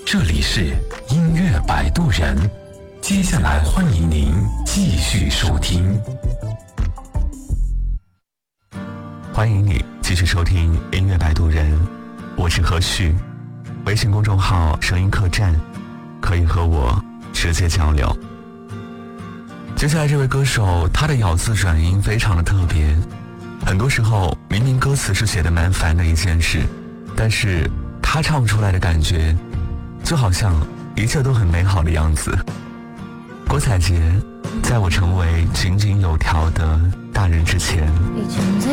这里是音乐摆渡人，接下来欢迎您继续收听。 欢迎你继续收听音乐摆渡人，我是何旭，微信公众号声音客栈，可以和我直接交流。接下来这位歌手，他的咬字转音非常的特别，很多时候明明歌词是写的蛮烦的一件事，但是他唱出来的感觉就好像一切都很美好的样子。郭采洁，在我成为井井有条的大人之前。